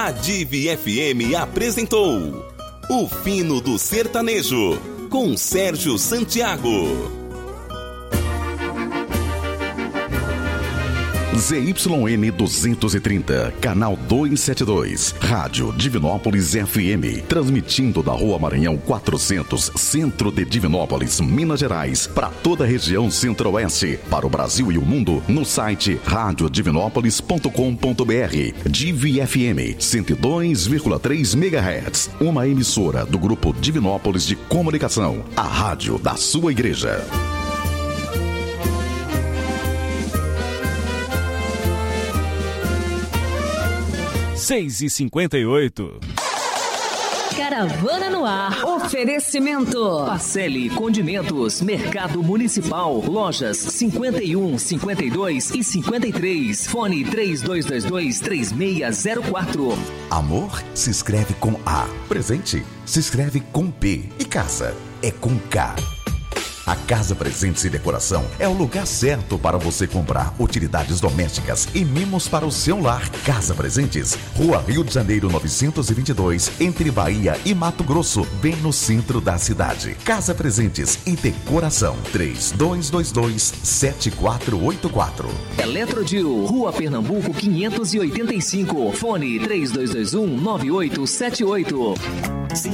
A Divi FM apresentou O Fino do Sertanejo, com Sérgio Santiago. ZYN 230, canal 272, Rádio Divinópolis FM, transmitindo da Rua Maranhão 400, centro de Divinópolis, Minas Gerais, para toda a região centro-oeste, para o Brasil e o mundo, no site radiodivinópolis.com.br. Divi FM 102,3 MHz, uma emissora do Grupo Divinópolis de Comunicação, a rádio da sua igreja. 6h58. Caravana no ar. Oferecimento. Pacelli Condimentos, Mercado Municipal, lojas 51, 52 e 53. Fone 3222-3604. Amor se escreve com A. Presente se escreve com P. E casa é com K. A Casa Presentes e Decoração é o lugar certo para você comprar utilidades domésticas e mimos para o seu lar. Casa Presentes, Rua Rio de Janeiro 922, entre Bahia e Mato Grosso, bem no centro da cidade. Casa Presentes e Decoração, 3222-7484. Eletrodil, Rua Pernambuco 585, fone 3221-9878.